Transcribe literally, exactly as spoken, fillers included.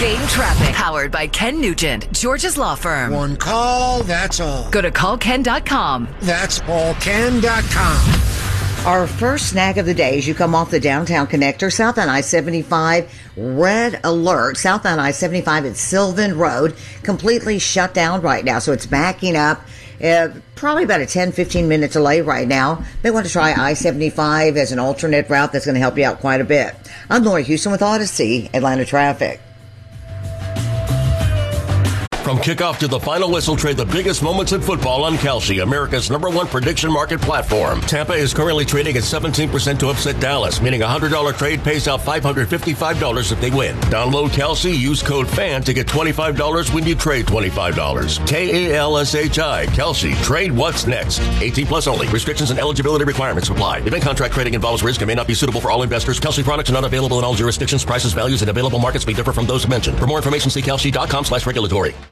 Game Traffic, powered by Ken Nugent, George's Law Firm. One call, that's all. Go to call ken dot com. That's all ken dot com. Our first snag of the day as you come off the downtown connector, south on I seventy-five, red alert. South on I seventy-five at Sylvan Road, completely shut down right now, so it's backing up. Uh, probably about a ten, fifteen minute delay right now. May want to try I seventy-five as an alternate route. That's going to help you out quite a bit. I'm Lori Houston with Odyssey Atlanta Traffic. From kickoff to the final whistle, trade the biggest moments in football on Kalshi, America's number one prediction market platform. Tampa is currently trading at seventeen percent to upset Dallas, meaning a one hundred dollars trade pays out five hundred fifty-five dollars if they win. Download Kalshi, use code FAN to get twenty-five dollars when you trade twenty-five dollars. K A L S H I, Kalshi. Trade what's next. eighteen plus only. Restrictions and eligibility requirements apply. Event contract trading involves risk and may not be suitable for all investors. Kalshi products are not available in all jurisdictions. Prices, values, and available markets may differ from those mentioned. For more information, see kalshi dot com slash regulatory.